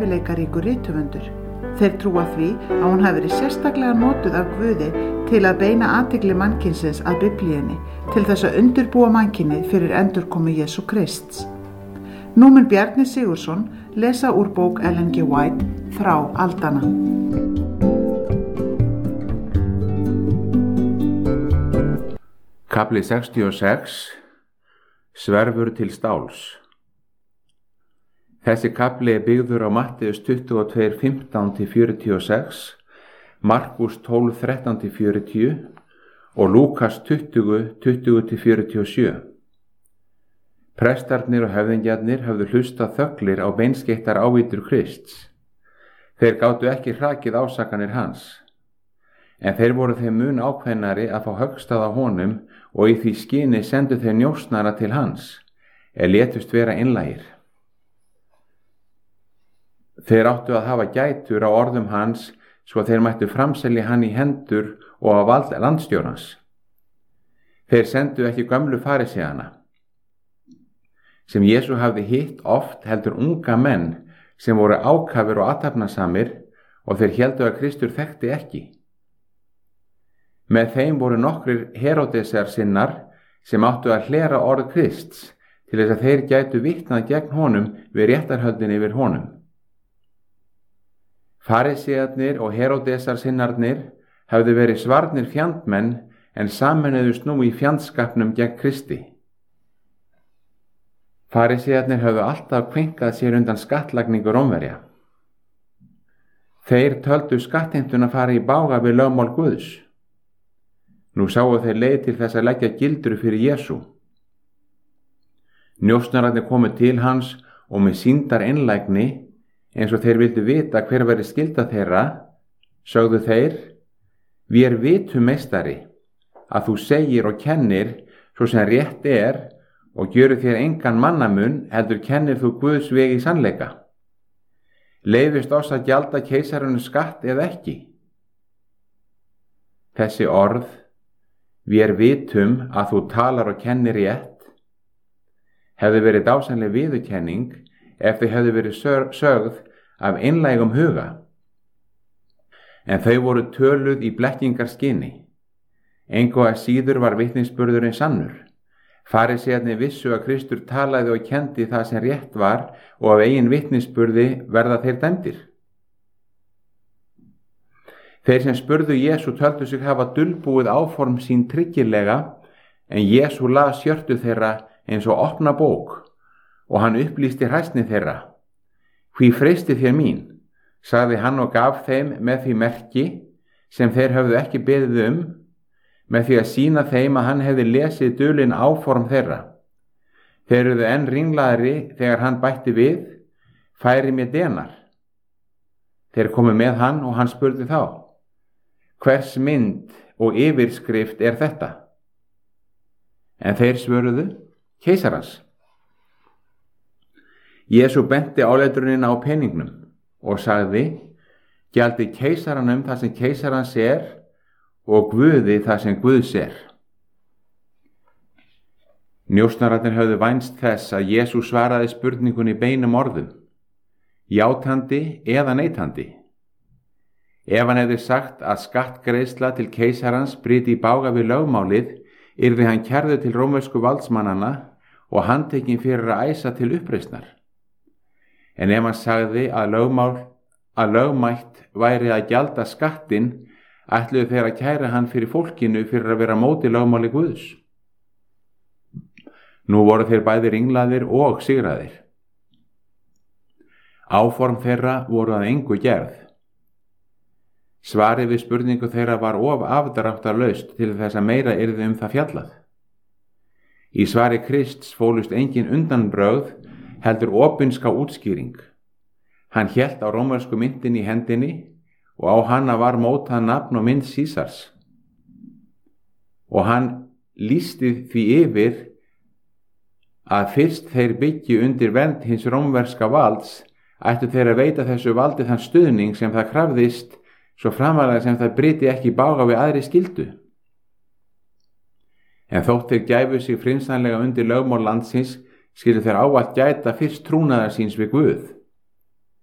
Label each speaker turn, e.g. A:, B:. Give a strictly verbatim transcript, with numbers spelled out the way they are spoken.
A: hæfileikaríkur rithöfundur. Þeir trúa því að hún hafi verið sérstaklega notuð af Guði til að beina athygli mannkynsins að Biblíunni, til þess að undirbúa mannkynið fyrir endurkomu Jesú Krists. Nú mun Bjarni Sigurðsson lesa úr bók Ellen G. White, Þrá aldanna.
B: Kafli sextíu og sex. Sverfur til stáls. Þessi kafli er byggður á Matteus tuttugu og tvö, fimmtán til fjörutíu og sex, Markus tólf, þrettán til fjörutíu og Lúkas tuttugu, tuttugu til fjörutíu og sjö. Prestarnir og höfðingjarnir höfðu hlustað þöglir á beinskeittar ávítur Krists. Þeir gátu ekki hrakið ásakanir hans, en þeir voru þeim mun ákveðnari að fá höggstað á honum og í því skyni sendu þeir njósnara til hans, er létust vera einlægir. Þeir áttu að hafa gætur á orðum hans, svo þeir mættu framselja hann í hendur og á vald landstjórans. Þeir sendu ekki gömlu fariseana, sem Jesú hafði hitt oft, heldur unga menn sem voru ákafir og athafnasamir, og þeir héldu að Kristur þekkti ekki. Með þeim voru nokkrir Heródesar sinnar sem áttu að hlera orð Krists til þess að þeir gætu vitnað gegn honum við réttarhöldin yfir honum. Farisearnir og Heródesar sinnarnir hafðu verið svarnir fjandmenn en sameinuðust nú í fjandskapnum gegn Kristi. Farisearnir hafðu alltaf kveinkað sér undan skattlagningu Rómverja. Þeir töldu skattheimtuna fara í bága við lögmál Guðs. Nú sáu þeir leið til þess að leggja gildru fyrir Jesú. Njósnararnir komu til hans og með sýndar einlægni, eins og þeir vildu vita hver væri skylda þeirra, sögðu þeir: Vér vitum, meistari, að þú segir og kennir svo sem rétt er og gjöru þér engan mannamun, heldur kennir þú Guðs veg í sannleika. Leyfist oss að gjalda keisarunum skatt eða ekki? Þessi orð, vér vitum að þú talar og kennir rétt, hefði verið dásamleg viðurkenning ef þau hefði verið sögð af einlægum huga. En þau voru töluð í blekkingarskyni. Engu að síður var vitnisburðurinn sannur. Farisearnir vissu að Kristur talaði og kendi það sem rétt var og af eigin vitnisburði verða þeir dæmdir. Þeir sem spurðu Jesú töldu sig hafa dulbúið áform sín tryggilega, en Jesú las hjörtu þeirra eins og opna bók og hann upplýsti hræsni þeirra. Hví freistið þér mín, sagði hann og gaf þeim með því merki sem þeir höfðu ekki beðið um, með því að sýna þeim að hann hefði lesið dulin áform þeirra. Þeir eruðu enn ringlaðri þegar hann bætti við: Færi mér denar. Þeir komu með hann og hann spurði þá: Hvers mynd og yfirskrift er þetta? En þeir svöruðu: Keisarans. Jesú benti áleitunin á peningnum og sagði: Gjaldi keisaranum það sem keisarans er og Guði það sem Guðs er. Njósnararnir höfðu vænst þess að Jesú svaraði spurningunni beinum orðum, játandi eða neitandi. Ef hann hefði sagt að skattgreiðsla til keisarans bryti í bága við lögmálið, yrði hann kærður til rómversku valdsmannana og handtekinn fyrir að æsa til uppreisnar. En ef hann sagði að lögmál, að lögmætt væri að gjalda skattinn, ætluðu þeir að kæra hann fyrir fólkinu fyrir að vera móti lögmáli Guðs. Nú voru þeir bæði ringlaðir og sigraðir. Áform þeirra voru að engu gerð. Svarið við spurningu þeirra var of afdráttarlaust til þess að meira yrði um það fjallað. Í svari Krists fólust engin undanbrögð, heldur opinska útskýring. Hann hélt á rómversku myntin í hendinni og á hana var mótað nafn og mynd Sísars. Og hann lýsti því yfir að fyrst þeir byggju undir vernd hins rómverska valds, ættu þeir að veita þessu valdi þann stuðning sem það krafðist, svo framalega sem það bryti ekki í bága við aðri skyldu. En þótt þeir gæfu sig frynsanlega undir lögmál landsins, skyldu þeir ávallt gæta fyrst trúnaðar síns við Guð.